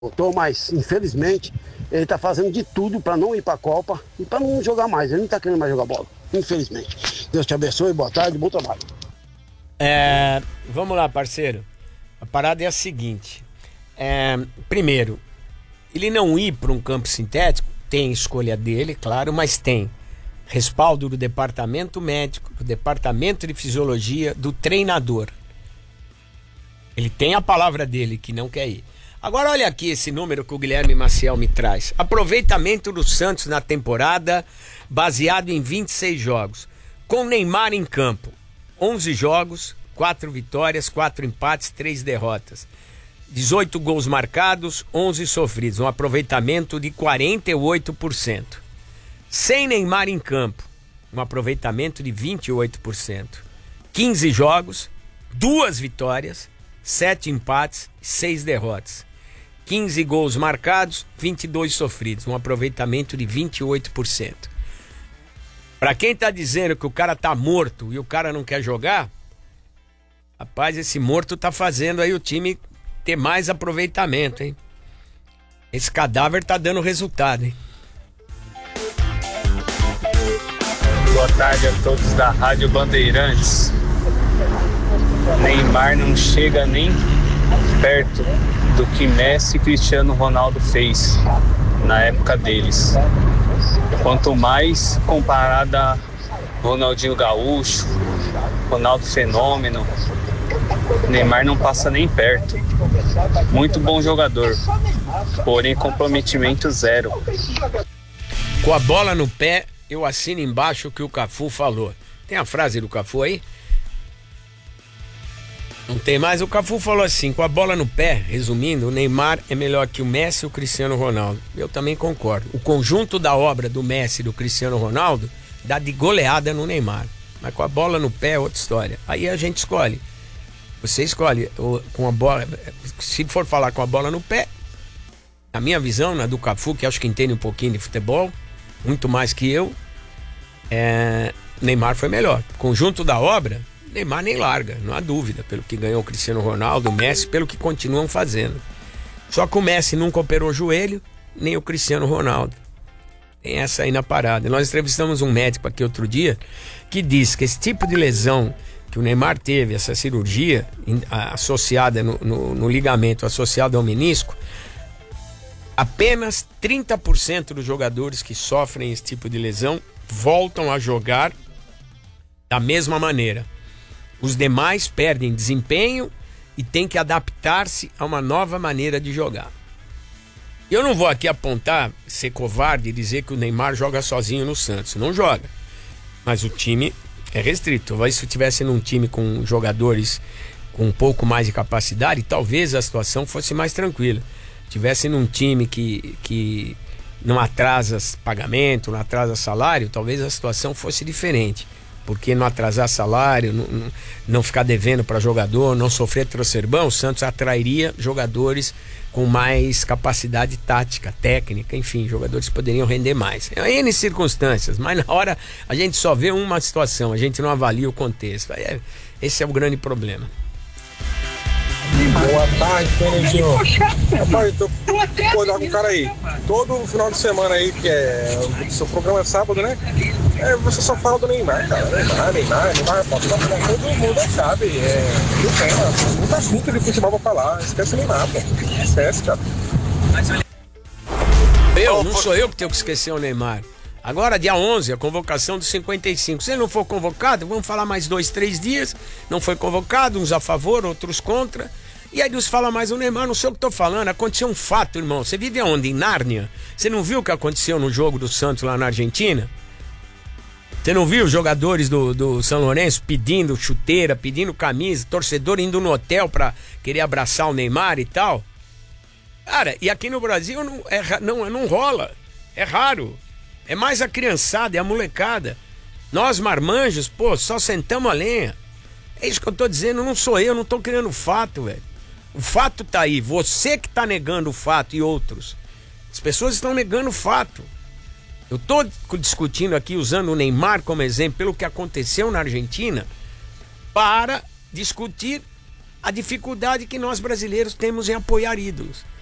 Voltou, mas infelizmente ele tá fazendo de tudo para não ir para a Copa e para não jogar mais. Ele não tá querendo mais jogar bola, infelizmente. Deus te abençoe, boa tarde, bom trabalho. Vamos lá, parceiro. A parada é a seguinte. Primeiro, ele não ir para um campo sintético, tem escolha dele, claro, mas tem respaldo do departamento médico, do departamento de fisiologia, do treinador. Ele tem a palavra dele que não quer ir. Agora olha aqui esse número que o Guilherme Maciel me traz. Aproveitamento do Santos na temporada, baseado em 26 jogos. Com Neymar em campo, 11 jogos, 4 vitórias, 4 empates, 3 derrotas. 18 gols marcados, 11 sofridos. Um aproveitamento de 48%. Sem Neymar em campo, um aproveitamento de 28%. 15 jogos, 2 vitórias, 7 empates, 6 derrotas. 15 gols marcados, 22 sofridos, um aproveitamento de 28%. Pra quem tá dizendo que o cara tá morto e o cara não quer jogar, rapaz, esse morto tá fazendo aí o time ter mais aproveitamento, hein? Esse cadáver tá dando resultado, hein? Boa tarde a todos da Rádio Bandeirantes. Neymar não chega nem perto do que Messi e Cristiano Ronaldo fez na época deles. Quanto mais comparado a Ronaldinho Gaúcho, Ronaldo Fenômeno, Neymar não passa nem perto. Muito bom jogador, porém comprometimento zero. Com a bola no pé, eu assino embaixo o que o Cafu falou. Tem a frase do Cafu aí? Não tem mais. O Cafu falou assim: com a bola no pé, resumindo, o Neymar é melhor que o Messi e o Cristiano Ronaldo. Eu também concordo. O conjunto da obra do Messi e do Cristiano Ronaldo dá de goleada no Neymar. Mas com a bola no pé é outra história. Aí a gente escolhe. Você escolhe com a bola. Se for falar com a bola no pé, na minha visão, na do Cafu, que acho que entende um pouquinho de futebol, muito mais que eu, Neymar foi melhor. Conjunto da obra, Neymar nem larga, não há dúvida, pelo que ganhou o Cristiano Ronaldo, o Messi, pelo que continuam fazendo. Só que o Messi nunca operou o joelho, nem o Cristiano Ronaldo. Tem essa aí na parada. Nós entrevistamos um médico aqui outro dia que diz que esse tipo de lesão que o Neymar teve, essa cirurgia associada no ligamento, associado ao menisco, apenas 30% dos jogadores que sofrem esse tipo de lesão voltam a jogar da mesma maneira. Os demais perdem desempenho e têm que adaptar-se a uma nova maneira de jogar. Eu não vou aqui apontar, ser covarde e dizer que o Neymar joga sozinho no Santos. Não joga. Mas o time é restrito. Talvez se tivesse num time com jogadores com um pouco mais de capacidade, talvez a situação fosse mais tranquila. Tivesse num time que não atrasa pagamento, não atrasa salário, talvez a situação fosse diferente. Porque não atrasar salário, não ficar devendo para jogador, não sofrer transferbão, o Santos atrairia jogadores com mais capacidade tática, técnica, enfim, jogadores que poderiam render mais. É N circunstâncias, mas na hora a gente só vê uma situação, a gente não avalia o contexto. Esse é o grande problema. Boa tarde, Benedinho. Rapaz, eu tô concordando com o cara aí. Todo final de semana aí, que o seu programa é sábado, né? Você só fala do Neymar, cara. Neymar, todo mundo sabe. Não tem muito assunto de futebol pra falar. Esquece o Neymar, pô. Esquece, cara. Não sou eu que tenho que esquecer o Neymar. Agora, dia 11, a convocação dos 55. Se ele não for convocado, vamos falar mais 2, 3 dias. Não foi convocado, uns a favor, outros contra. E aí nos fala mais o Neymar, não sei o que estou falando. Aconteceu um fato, irmão. Você vive aonde? Em Nárnia? Você não viu o que aconteceu no jogo do Santos lá na Argentina? Você não viu os jogadores do São Lourenço pedindo chuteira, pedindo camisa, torcedor indo no hotel pra querer abraçar o Neymar e tal? Cara, e aqui no Brasil não rola. É raro. É mais a criançada, é a molecada. Nós, marmanjos, só sentamos a lenha. É isso que eu tô dizendo, não sou eu, não tô criando fato, velho. O fato tá aí, você que tá negando o fato e outros. As pessoas estão negando o fato. Eu tô discutindo aqui, usando o Neymar como exemplo, pelo que aconteceu na Argentina, para discutir a dificuldade que nós brasileiros temos em apoiar ídolos.